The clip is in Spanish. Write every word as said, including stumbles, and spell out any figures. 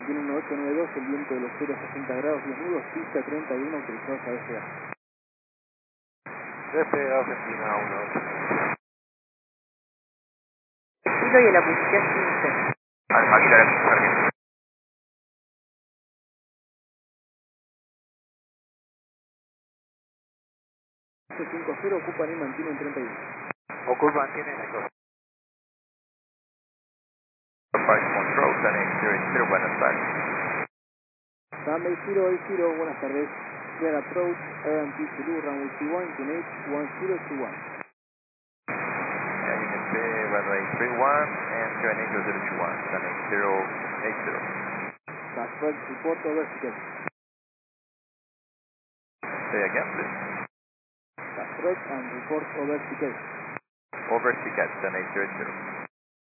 mantiene uno ocho nueve dos, el viento de los cero a sesenta grados, diez nudos, pista treinta y uno, autorizados a D C A. D P Argentina uno ocho. Kilo y en la posición quince. Alfa Kilo Argentina. cinco cero, ocupan y mantienen treinta y uno. Ocupan tienen el dos. Park Control, Sunny cero cero, Buenos Aires. Sunday cero eight zero, buenas tardes. Clear approach, R M P Zulu, runway two one, to Nate one zero two one. Unit B, runway three one, and Q N A zero zero two one, Sunny zero eight zero. That's right, report over ticket. Say again, please. That's right, and report over ticket. Over ticket, Sunny zero zero.